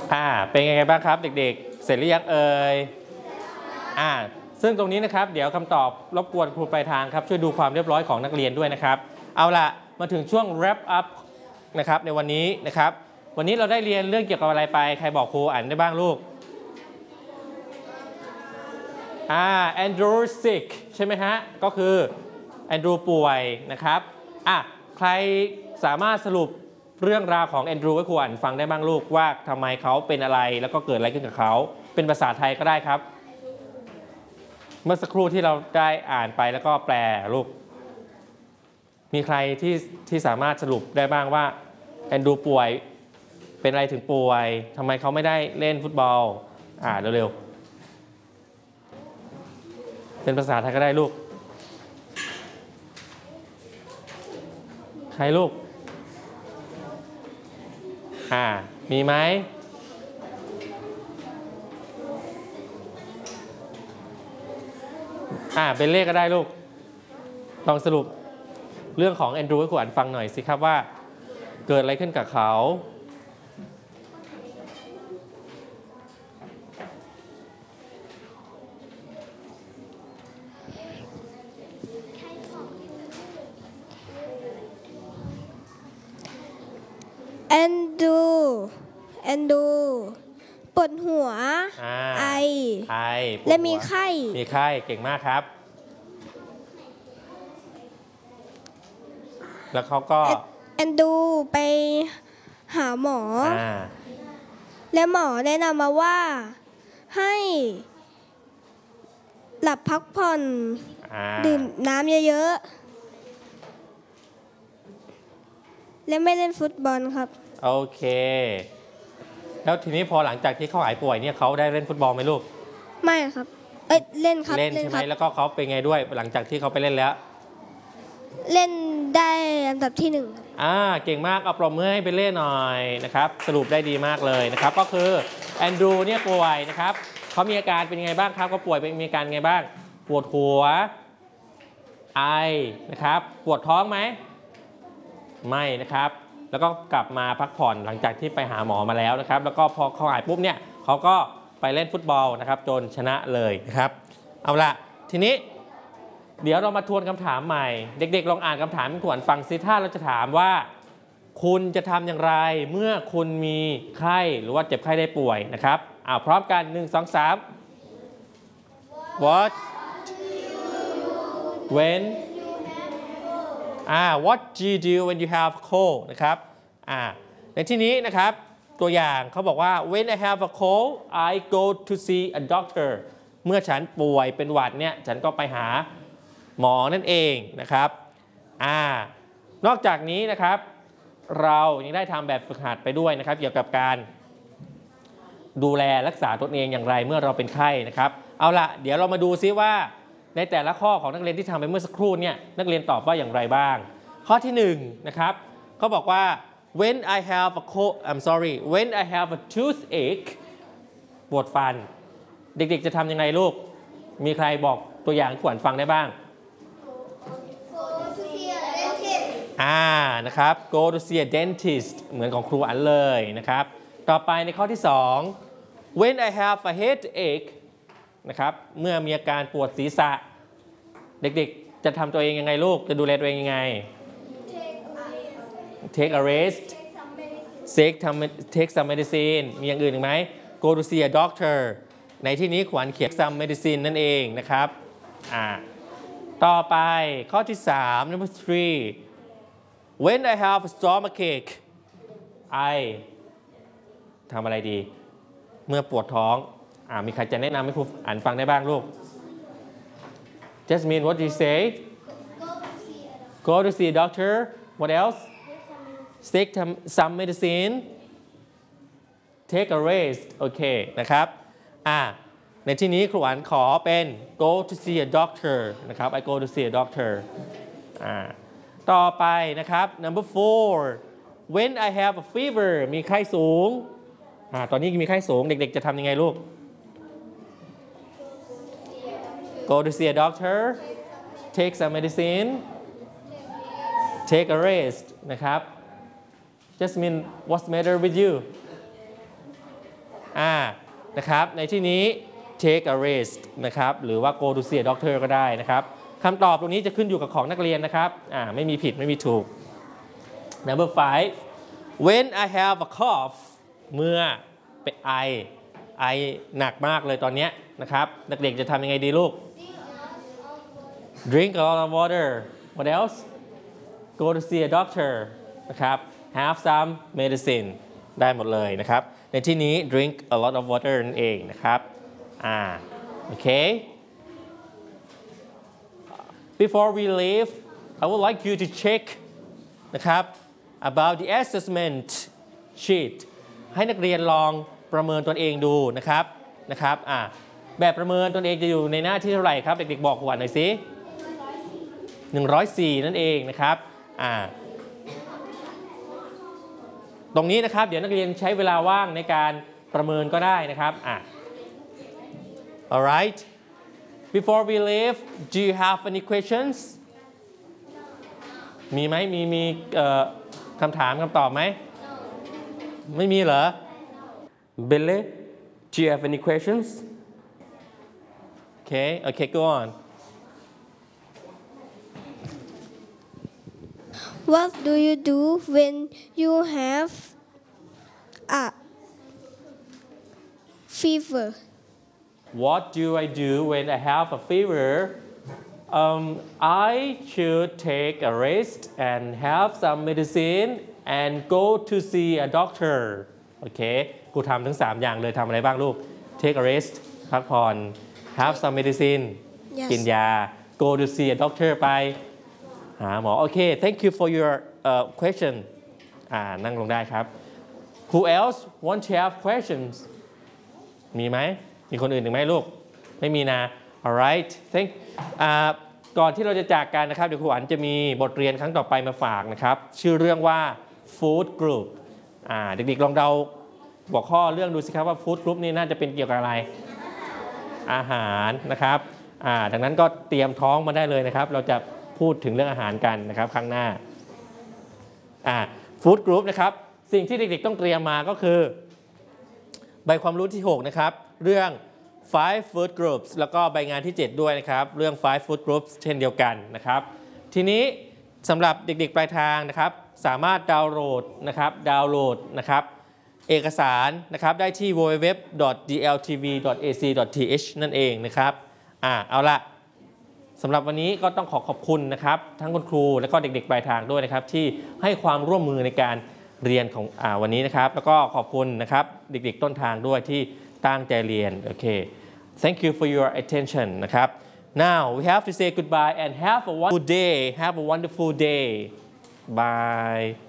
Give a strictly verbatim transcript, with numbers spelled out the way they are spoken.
อ่าเป็นยังไงบ้างครับเด็กๆเสร็จหรือยังเอ่ยอ่าซึ่งตรงนี้นะครับเดี๋ยวคำตอบรบกวนครูปลายทางครับช่วยดูความเรียบร้อยของนักเรียนด้วยนะครับเอาล่ะมาถึงช่วง wrap up นะครับในวันนี้นะครับวันนี้เราได้เรียนเรื่องเกี่ยวกับอะไรไปใครบอกครูอ่านได้บ้างลูกอ่า Andrew sick ใช่ไหมฮะก็คือ Andrew ป่วยนะครับอ่ะใครสามารถสรุปเรื่องราวของแอนดรูว์ให้ครูอ่านฟังได้บ้างลูกว่าทำไมเขาเป็นอะไรแล้วก็เกิดอะไรขึ้นกับเขาเป็นภาษาไทยก็ได้ครับเมื่อสักครู่ที่เราได้อ่านไปแล้วก็แปลลูกมีใครที่ที่สามารถสรุปได้บ้างว่าแอนดรูว์ป่วยเป็นอะไรถึงป่วยทำไมเขาไม่ได้เล่นฟุตบอลอ่าเร็วๆเป็นภาษาไทยก็ได้ลูกใครลูกอ่ามีไหมอ่าเป็นเลขก็ได้ลูกลองสรุปเรื่องของแอนดรูว์ให้ครูอ่านฟังหน่อยสิครับว่าเกิดอะไรขึ้นกับเขาแอนดูแอนดูปวดหัวอไอไอและมีไข้มีไข้เก่งมากครับแล้วเขาก็แอนดูไปหาหมออและหมอแนะนำมาว่าให้หลับพักผ่อนดื่มน้ำเยอะๆและไม่เล่นฟุตบอลครับโอเคแล้วทีนี้พอหลังจากที่เขาหายป่วยเนี่ยเขาได้เล่นฟุตบอลไหมลูกไม่ครับเอ้ยเล่นครับเล่นใช่ไหมแล้วก็เขาเป็นไงด้วยหลังจากที่เขาไปเล่นแล้วเล่นได้อันดับที่หนึ่งอ่าเก่งมากเอาปรบมือให้ไปเล่นหน่อยนะครับสรุปได้ดีมากเลยนะครับก็คือแอนดรูว์เนี่ยป่วยนะครับเขามีอาการเป็นยังไงบ้างครับเขาป่วยเป็นมีอาการไงบ้างปวดหัวไอนะครับปวดท้องไหมไม่นะครับแล้วก็กลับมาพักผ่อนหลังจากที่ไปหาหมอมาแล้วนะครับแล้วก็พอเขาหายปุ๊บเนี่ยเขาก็ไปเล่นฟุตบอลนะครับจนชนะเลยนะครับเอาละทีนี้เดี๋ยวเรามาทวนคำถามใหม่เด็กๆลองอ่านคำถามให้ครูอ่านฟังซิถ้าเราจะถามว่าคุณจะทำอย่างไรเมื่อคุณมีไข้หรือว่าเจ็บไข้ได้ป่วยนะครับอ้าวพร้อมกันหนึ่ง สอง สาม What when อ่า What do you do when you have a cold นะครับอ่าในที่นี้นะครับตัวอย่างเขาบอกว่า when I have a cold I go to see a doctor เมื่อฉันป่วยเป็นหวัดเนี่ยฉันก็ไปหาหมอนั่นเองนะครับอ่านอกจากนี้นะครับเรายังได้ทำแบบฝึกหัดไปด้วยนะครับเกี่ยวกับการดูแลรักษาตนเองอย่างไรเมื่อเราเป็นไข้นะครับเอาละเดี๋ยวเรามาดูซิว่าในแต่ละข้อของนักเรียนที่ทำไปเมื่อสักครู่เนี่ยนักเรียนตอบว่าอย่างไรบ้างข้อที่หนึ่งนะครับเขาบอกว่า when I have a cold I'm sorry when I have a toothache ปวดฟันเด็กๆจะทำยังไงลูกมีใครบอกตัวอย่างขวัญฟังได้บ้างอ่านะครับ go to see a dentist เหมือนของครูอันเลยนะครับต่อไปในข้อที่สอง when I have a headache นะครับเมื่อมีอาการปวดศีรษะเด็กๆจะทำตัวเองยังไงลูกจะดูแลตัวเองยังไง take a rest take take some medicine มีอย่างอื่นอีกไหม go to see a doctor ในที่นี้ขวัญเขียน some medicine นั่นเองนะครับอ่าต่อไปข้อที่สาม number three when I have a stomachache I ทำอะไรดีเมื่อปวดท้องอ่ามีใครจะแนะนำให้ครูอ่านฟังได้บ้างลูก Jasmine what do you say go to see a doctor what else take some medicine take a rest โอเคนะครับอ่าในที่นี้ครูอันขอเป็น go to see a doctor นะครับ I go to see a doctor อ่าต่อไปนะครับ number four when I have a fever มีไข้สูงอ่าตอนนี้มีไข้สูงเด็กๆจะทำยังไงลูก go to see a doctor take some medicine take a rest นะครับ Jasmine what's the matter with you อ่านะครับในที่นี้ take a rest นะครับหรือว่า go to see a doctor ก็ได้นะครับคำตอบตรงนี้จะขึ้นอยู่กับของนักเรียนนะครับอ่าไม่มีผิดไม่มีถูก number five when I have a cough เมื่อเป็นไอไอหนักมากเลยตอนนี้นะครับเด็กๆจะทำยังไงดีลูก drink a lot of water what else go to see a doctor นะครับ have some medicine ได้หมดเลยนะครับในที่นี้ drink a lot of water นั่นเองนะครับอ่าโอเค before we leave I would like you to check นะครับ about the assessment sheet ให้นักเรียนลองประเมินตนเองดูนะครับนะครับอ่าแบบประเมินตนเองจะอยู่ในหน้าที่เท่าไหร่ครับเด็กๆบอกก่อนหน่อยสิหนึ่งร้อยสี่นั่นเองนะครับอ่าตรงนี้นะครับเดี๋ยวนักเรียนใช้เวลาว่างในการประเมินก็ได้นะครับอ่ะ alright before we leave do you have any questions มีไหมมีมีคำถามคำตอบไหมไม่มีเหรอ Billy do you have any questions okay okay go on What do you do when you have a fever? What do I do when I have a fever? Um, I should take a rest and have some medicine and go to see a doctor. โอเคกูทำทั้งสามอย่างเลยทำอะไรบ้างลูก Take a rest พักผ่อน have some medicine Yes. กินยา go to see a doctor ไปหาหมอโอเค thank you for your uh, question อ่านั่งลงได้ครับ Who else want to have questions มีไหมมีคนอื่นอีกไหมลูกไม่มีนะ alright thank อ่าก่อนที่เราจะจากกันนะครับเดี๋ยวครูอั๋นจะมีบทเรียนครั้งต่อไปมาฝากนะครับชื่อเรื่องว่า food group อ่าเด็กๆลองเดาหัวข้อเรื่องดูสิครับว่า food group นี่น่าจะเป็นเกี่ยวกับอะไรอาหารนะครับอ่าดังนั้นก็เตรียมท้องมาได้เลยนะครับเราจะพูดถึงเรื่องอาหารกันนะครับครั้งหน้าอ่าฟู้ดกรุ๊ปนะครับสิ่งที่เด็กๆต้องเตรียมมาก็คือใบความรู้ที่หกนะครับเรื่อง five food groups แล้วก็ใบงานที่เจ็ดด้วยนะครับเรื่อง five food groups เช่นเดียวกันนะครับทีนี้สำหรับเด็กๆปลายทางนะครับสามารถดาวน์โหลดนะครับดาวน์โหลดนะครับเอกสารนะครับได้ที่ ดับเบิลยู ดับเบิลยู ดับเบิลยู ดอท ดี แอล ที วี ดอท เอ ซี ดอท ที เอช นั่นเองนะครับอ่าเอาละสำหรับวันนี้ก็ต้องขอขอบคุณนะครับทั้งคุณครูและก็เด็กๆปลายทางด้วยนะครับที่ให้ความร่วมมือในการเรียนของอ่าวันนี้นะครับแล้วก็ขอบคุณนะครับเด็กๆต้นทางด้วยที่ตั้งใจเรียนโอเค thank you for your attention นะครับ now we have to say goodbye and have a wonderful day have a wonderful day bye